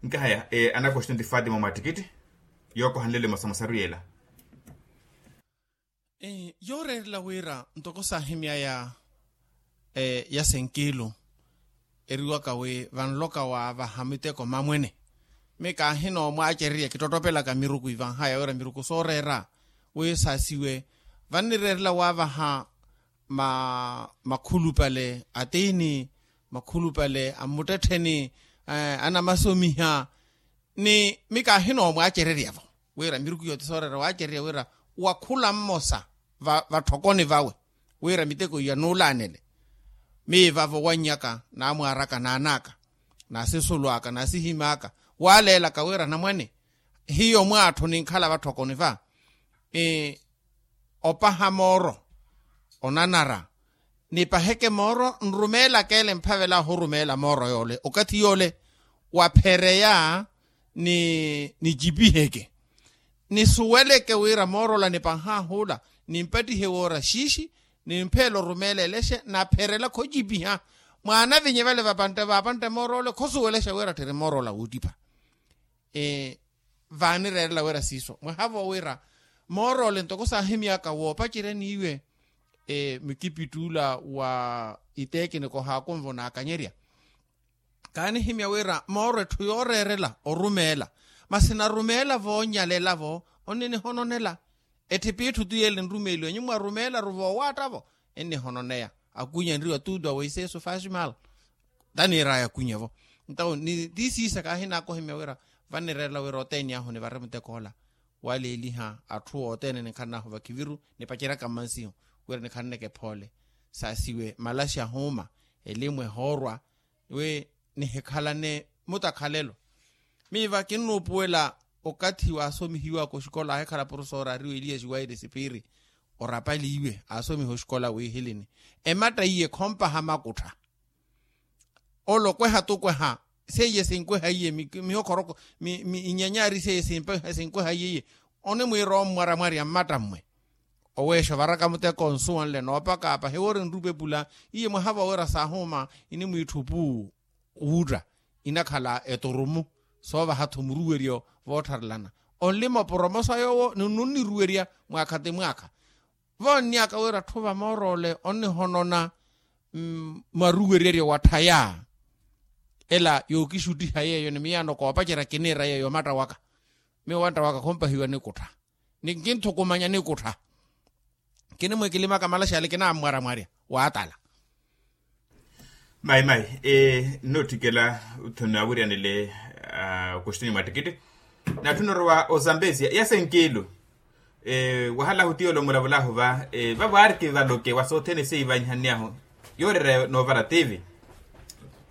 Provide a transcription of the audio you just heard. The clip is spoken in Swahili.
nkaya ana question di Fatima matikiti yoko hanlele masamasariela yore la wera ntoko sa hemia ya senkilo eriwa ka we van loka wa va hamite ko mamwene me ka hino mo a keria ke totopela ka miruku ivan ha ya ora miruku so rera we sa siwe van rerla wa va ha makhulupale ateni makhulupale amutetheni ana masomiha ni mika hino mo a keria va we ra miruku yo tsorera wa keria we ra wa khula mmosa va thokone vawe we ra miteko ya nolanele me vavo wanyaka na muaraka na anaka na sesolwaka na sihimaka walela kawera na mwane hiyo mwatho ninkhala bathoko niva opaha moro onanara ni paheke moro nrumela kele mphavela ho rumela moro yole okathi yole waphereya ni jibiheke ni suweleke wira moro la ni paha hula ni mpati hewora shishi ni mpelo rumele leshe na perela ko jibiha mwana vinye vale vapante morole kosuwelesha wera tere morola udipa vani rela wera siso mwahavo wera morole ntoko sa hemia ka wopa kireni iwe mikipitula wa iteke ne ko ha konvo na kanyeria kani hemia wera more tuyorerela orumela masina rumela vonyalela vo onene hononela etipitu tuyele nrumelo nyumwa rumela ruvo watavo enne hononeya akunya ndiwa tudwa weiseso fashimal dani raya kunyevo ntawo ni disisa ka hina ko hemewera vanerela weroteni aho ne baremte kola wale liha athu otene ne kana ho vakiviru ne pakira kamansiyo were ne kanne ke phole sasiwe malasha homa elimwe horwa we ne hekhala ne mutakhalelo miva kinupuela okathi wa asomihiwa ko shikola he khala professora riwe ilie jiwaide sipiri orapaliwe asomi ho shikola we helene emata iye khompa ha makutha olokwe ha tokwe ha seye sinkwe ha iye mi okoroko mi inyanyari seye simpe sinkwe ha iye one mu iro mwara mwari amata mwe owesho baraka mute konsuan le no paka apa he wore ndube pula iye mo hava wora sahoma ini mu ithupu udra inakhala etorumu sova hathumuruwerio votarlana only mo promosa yo nunni ruweria mwakate mwaka vonya ka wera thuba morole onni honona maruwerio wathaya ela yo kishuti haye yo ne miyano ko apachera kinera yo mata waka me wanta waka kompa hiwa ne kutha ninginto komanya ne kutha kine mwe kilima kamala shale kina mwara mwaria wa atala mai notikela uthona wurianele question matikiti na tunorwa ozambezia yasenkilo wahala hutiolo mulavula huva vavarki valoke wasotene sei vanyhaniaho yorere novara TV